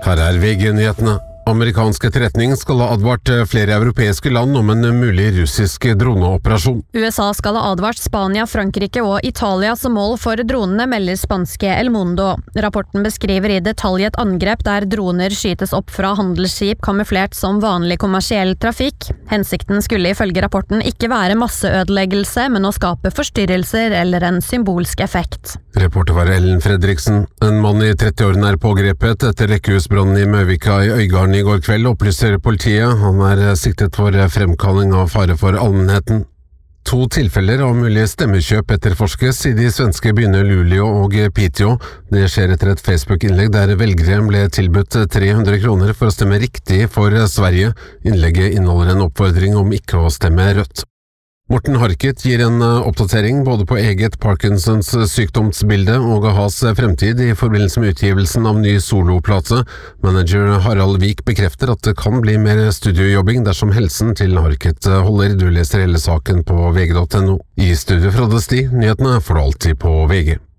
Her VG-nyhetene. Amerikansk etterretning skal ha advart flere europeiske land om en mulig russisk droneoperasjon. USA skal ha advart Spania, Frankrike og Italia som mål for dronene, melder spanske El Mundo. Rapporten beskriver i detalj et angrep der droner skytes opp fra handelsskip kamuflert som vanlig kommersiell trafikk. Hensikten skulle ifølge rapporten ikke være masseødeleggelse, men å skape forstyrrelser eller en symbolsk effekt. Reporter var Ellen Fredriksen. En mann i 30-årene pågrepet etter rekkehusbrannen i Møvika i Øygarden i går kveld, opplyser politiet. Han siktet for fremkalling av fare for allmennheten. 2 tilfeller av mulig stemmekjøp etterforskes i de svenske byene Luleå og Piteå. Det skjer etter et Facebook-innlegg der velgere ble tilbudt 300 kroner for å stemme riktig for Sverige. Innlegget inneholder en oppfordring om ikke å stemme rødt. Morten Harket gir en oppdatering både på eget Parkinsons sykdomsbilde og A-has fremtid i forbindelse med utgivelsen av ny soloplate. Manager Harald Vik bekrefter at det kan bli mer studiojobbing dersom helsen til Harket holder. Du leser hele saken på vg.no. I studio fra Desti, nyhetene får du alltid på VG.